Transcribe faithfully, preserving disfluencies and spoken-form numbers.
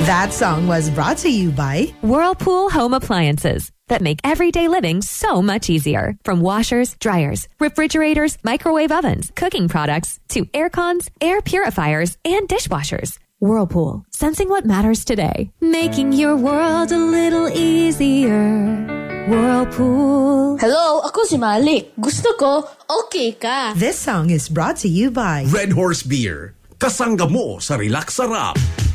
That song was brought to you by Whirlpool Home Appliances that make everyday living so much easier. From washers, dryers, refrigerators, microwave ovens, cooking products, to air cons, air purifiers, and dishwashers. Whirlpool, sensing what matters today. Making your world a little easier. Whirlpool. Hello, ako si Malik. Gusto ko, okay ka. This song is brought to you by Red Horse Beer. Kasangga mo sa relax sarap.